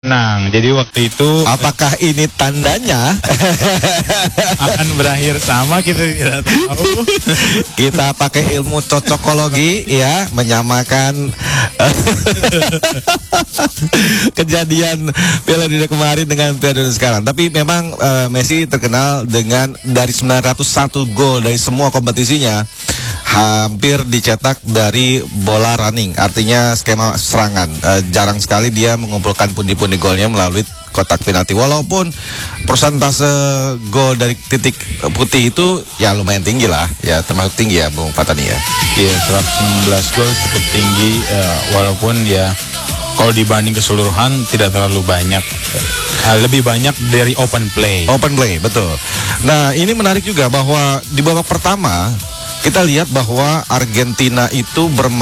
menang. Jadi waktu itu Apakah ini tandanya akan berakhir sama, kita tidak tahu. kita pakai ilmu cocokologi ya, menyamakan kejadian Piala Dunia kemarin dengan Piala Dunia sekarang. Tapi memang Messi terkenal dengan dari 901 gol dari semua kompetisinya, hampir dicetak dari bola running, artinya skema serangan. Jarang sekali dia mengumpulkan pundi-pundi golnya melalui kotak penalti. Walaupun persentase gol dari titik putih itu ya lumayan tinggi lah, ya termasuk tinggi ya Bung Fatani ya. Iya, 119 gol cukup tinggi, walaupun ya kalau dibanding keseluruhan tidak terlalu banyak. Lebih banyak dari open play. Open play, betul. Nah, ini menarik juga bahwa di babak pertama kita lihat bahwa Argentina itu bermain